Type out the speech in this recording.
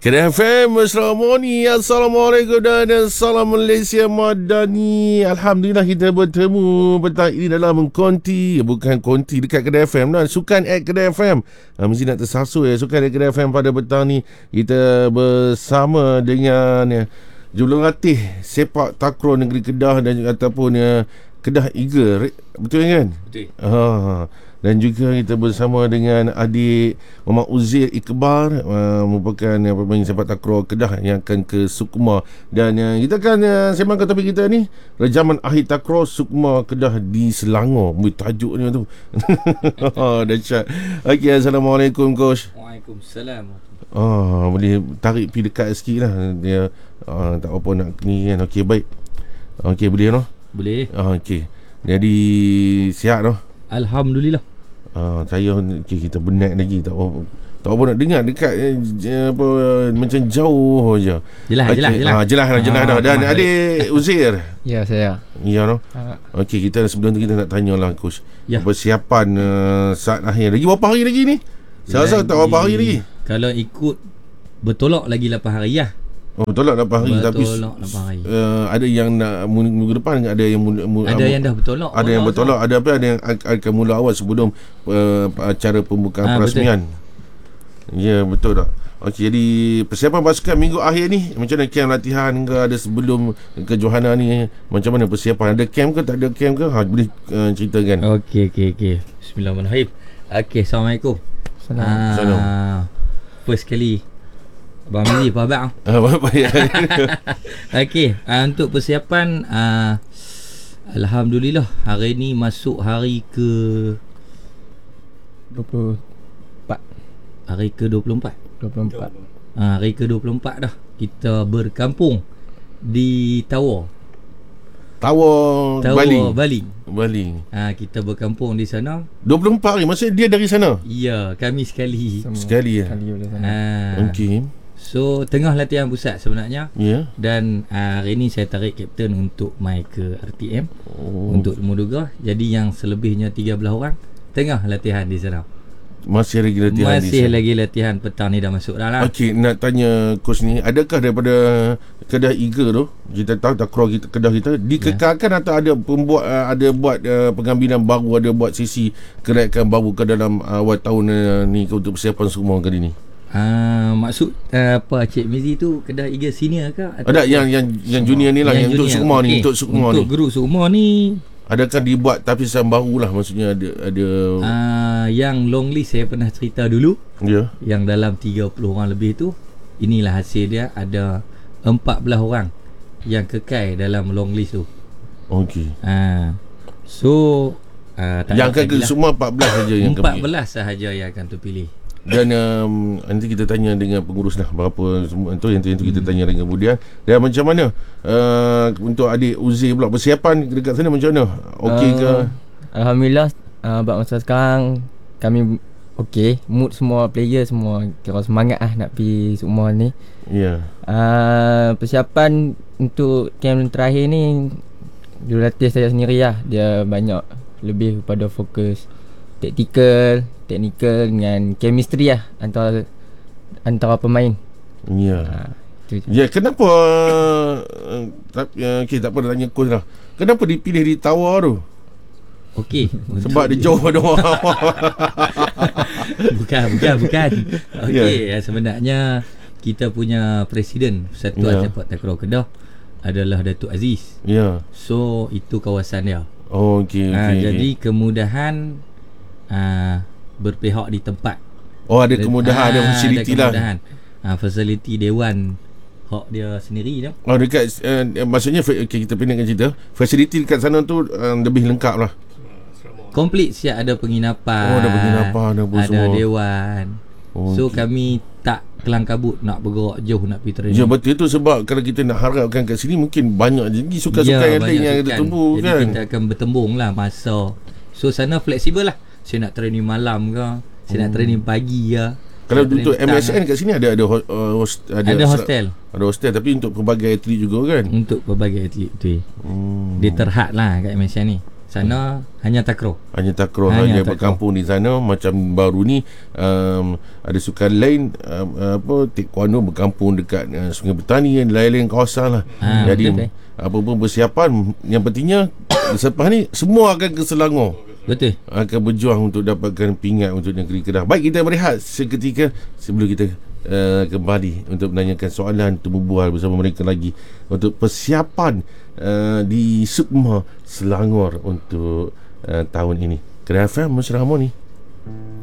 Kedah FM, selamat morning. Assalamualaikum dan salam Malaysia Madani. Alhamdulillah kita bertemu petang ini dalam konti. Bukan konti dekat Kedah FM lah. Sukan at Kedah FM. Mesti nak tersasul ya. Sukan at Kedah FM pada petang ni. Kita bersama dengan jurulatih sepak takraw negeri Kedah dan juga ataupun Kedah Eagle. Betul kan? Betul. Dan juga kita bersama dengan adik Muhammad Uzair Iqbal, merupakan pemain sepak takraw Kedah yang akan ke Sukma. Dan kita akan sembangkan topik kita ni, rejaman akhir takraw Sukma Kedah di Selangor. Tajuknya tu. Dahsyat. Okey, Assalamualaikum Coach. Waalaikumsalam. Boleh tarik pergi dekat sikit lah. Dia tak apa nak ni kan. Okey, baik. Okey, boleh no? Boleh. Okey. Jadi sihat no? Alhamdulillah. Saya kita penat lagi, tak apa nak dengar dekat apa macam jauh je. Jelas dah. Dan adik Uzair. Ya, saya. Ya no. Okey, kita sebelum tu kita nak tanyalah Coach. Ya. Persiapan saat akhir. Lagi berapa hari lagi ni? Saya rasa tak berapa hari lagi. Kalau ikut bertolak lagi 8 hari lah. Bertolak 8 hari. Tapi ada yang nak minggu depan, ada yang ada yang dah bertolak. Ada yang bertolak, ada yang akan mula awal sebelum acara pembukaan perasmian. Ya, betul tak? Okey, jadi persiapan pasukan minggu akhir ni macam mana, camp latihan ke, ada sebelum ke Johana ni, macam mana persiapan? Ada camp ke tak ada camp ke? Boleh ceritakan. Okey. Bismillahirrahmanirrahim. Okey, Assalamualaikum. Salam. First kali Abang Mizi, apa abang? Okey, untuk persiapan Alhamdulillah, hari ni masuk hari ke 24. Hari ke 24. Hari ke 24 dah. Kita berkampung di Tawau Baling. Kita berkampung di sana 24 hari. Maksudnya dia dari sana? Ya, kami sekali ya. Okey. So tengah latihan pusat sebenarnya. Ya. Dan hari ni saya tarik kapten untuk mai ke RTM untuk Muduga. Jadi yang selebihnya 13 orang tengah latihan di sana. Masih lagi latihan petang ni dah masuk dah lah. Okey, nak tanya Coach ni, adakah daripada Kedah Eagle tu, kita tahu takraw kita Kedah kita dikekalkan atau ada buat pengambilan baru, ada buat sesi keraikan baru ke dalam awal tahun ni untuk persiapan semua kali ni? Maksud apa Cik Mizi tu, Kedah Eagle senior ke? Ada yang junior ni lah, yang untuk Sukma ni, untuk grup Sukma ni. Adakah dibuat tapisan baru lah, maksudnya ada yang long list saya pernah cerita dulu. Ya. Yang dalam 30 orang lebih tu, inilah hasil dia. Ada 14 orang yang kekal dalam long list tu. Okey. So yang akan semua 14 saja yang 14 sahaja yang akan terpilih. Dan nanti kita tanya dengan pengurus lah berapa semua tu, yang tu kita tanya dengan kemudian. Dan macam mana untuk adik Uzair pula, persiapan dekat sana macam mana? Okey ke? Alhamdulillah, buat masa sekarang kami okey, mood semua player semua kira semangat nak pergi semua ni. Ya. Persiapan untuk camp terakhir ni, jurulatih saya sendiri lah, dia banyak lebih pada fokus teknikal dengan chemistry lah antara pemain. Ya. Ya, kenapa okey, tak apa nak tanya coach lah. Kenapa dipilih di Tawau tu? Okey, sebab dia jauh doang. Bukan. Okey, sebenarnya kita punya presiden Persatuan Sepak Takraw Kedah adalah Datuk Aziz. Ya. So itu kawasan dia. Okey. Jadi kemudahan berpihak di tempat. Ada kemudahan, ada fasiliti lah. Fasiliti dewan hak dia sendiri tu. Dekat maksudnya kita pendekkan cerita, fasiliti dekat sana tu lebih lengkap lah. Komplit siap, ada penginapan. Ada penginapan, ada dewan. So kami tak kelang kabut nak bergerak jauh nak pergi training. Ya, betul tu, sebab kalau kita nak harapkan kat sini mungkin banyak lagi sukan-sukan yang lain yang ada tumbuh. Jadi kita akan bertembung lah masa. So sana fleksibel lah. Saya nak training malam ke, saya nak training pagi ke. Kalau untuk MSN kat sini ada hostel. Ada hostel, tapi untuk pelbagai atlet juga kan. Untuk pelbagai atlet tu. Dia terhad lah kat MSN ni. Sana hanya takraw. Hanya takraw, Hanya hanya takraw. berkampung di sana. Macam baru ni ada sukan lain, taekwondo berkampung dekat Sungai Petani dan lain-lain kawasan lah. Jadi betul, apa pun persiapan, yang pentingnya selepas ni semua akan ke Selangor, Betul. akan berjuang untuk dapatkan pingat untuk negeri Kedah. Baik, kita berehat seketika sebelum kita kembali untuk menanyakan soalan, untuk berbual bersama mereka lagi untuk persiapan di Sukma Selangor untuk tahun ini. Kedah FM Mesra Harmoni.